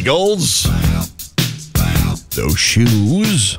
Eagles. Those shoes.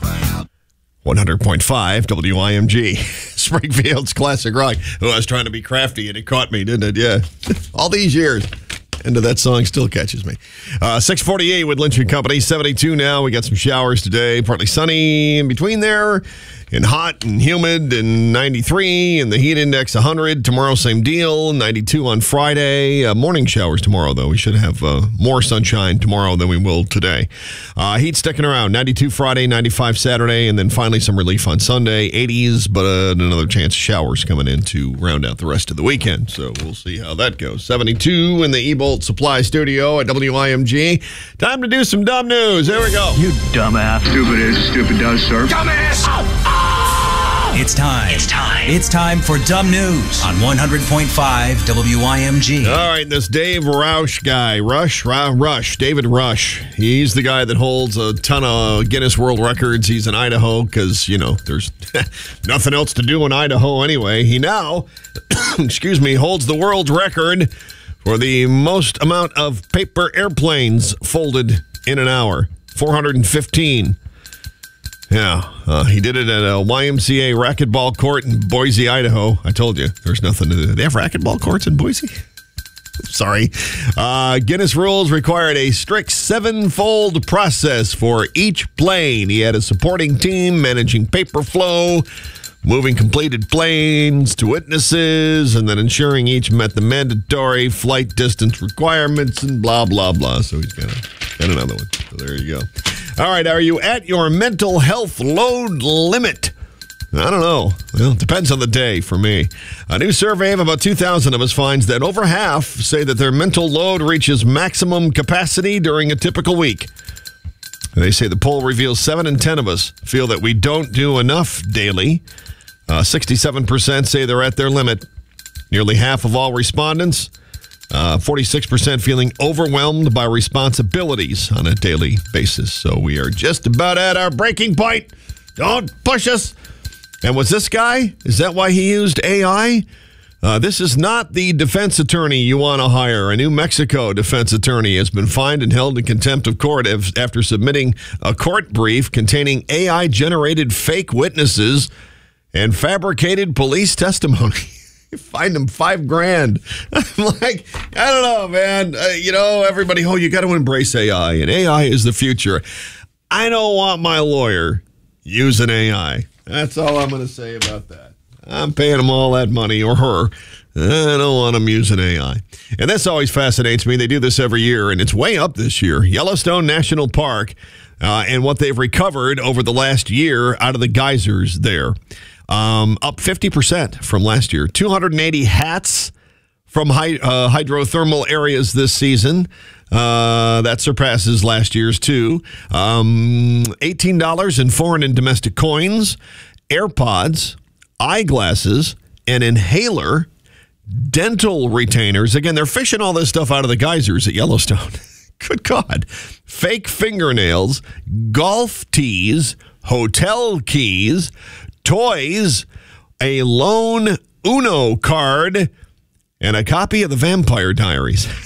100.5 WIMG. Springfield's Classic Rock. Oh, I was trying to be crafty and it caught me, didn't it? Yeah. All these years. End of that song still catches me. 6:48 with Lynch & Company. 72 now. We got some showers today. Partly sunny in between there. And hot and humid and 93. And the heat index 100. Tomorrow, same deal. 92 on Friday. Morning showers tomorrow, though. We should have more sunshine tomorrow than we will today. Heat sticking around. 92 Friday, 95 Saturday. And then finally some relief on Sunday. 80s, but another chance of showers coming in to round out the rest of the weekend. So we'll see how that goes. 72 in the E-Bolt Supply Studio at WIMG. Time to do some dumb news. There we go. You dumbass. Stupid is, stupid does, sir. Dumbass! It's time for Dumb News on 100.5 WIMG. All right, this Dave Roush guy, David Rush. He's the guy that holds a ton of Guinness World Records. He's in Idaho because, there's nothing else to do in Idaho anyway. He now, holds the world's record for the most amount of paper airplanes folded in an hour. 415. Yeah, he did it at a YMCA racquetball court in Boise, Idaho. I told you, there's nothing to do. They have racquetball courts in Boise? Sorry. Guinness rules required a strict 7-fold process for each plane. He had a supporting team managing paper flow, moving completed planes to witnesses, and then ensuring each met the mandatory flight distance requirements and blah, blah, blah. So he's got another one. So there you go. All right, are you at your mental health load limit? I don't know. Well, it depends on the day for me. A new survey of about 2,000 of us finds that over half say that their mental load reaches maximum capacity during a typical week. They say the poll reveals 7 in 10 of us feel that we don't do enough daily. 67% say they're at their limit. Nearly half of all respondents, 46% feeling overwhelmed by responsibilities on a daily basis. So we are just about at our breaking point. Don't push us. And was this guy? Is that why he used AI? This is not the defense attorney you want to hire. A New Mexico defense attorney has been fined and held in contempt of court after submitting a court brief containing AI-generated fake witnesses and fabricated police testimony. Fined him $5,000. I'm like, I don't know, man. Everybody, you got to embrace AI, and AI is the future. I don't want my lawyer using AI. That's all I'm going to say about that. I'm paying him all that money, or her. I don't want him using AI. And this always fascinates me. They do this every year, and it's way up this year. Yellowstone National Park and what they've recovered over the last year out of the geysers there. Up 50% from last year. 280 hats from hydrothermal areas this season. That surpasses last year's too. $18 in foreign and domestic coins, AirPods, eyeglasses, an inhaler, dental retainers. Again, they're fishing all this stuff out of the geysers at Yellowstone. Good God. Fake fingernails, golf tees, hotel keys, toys, a lone Uno card, and a copy of the Vampire Diaries.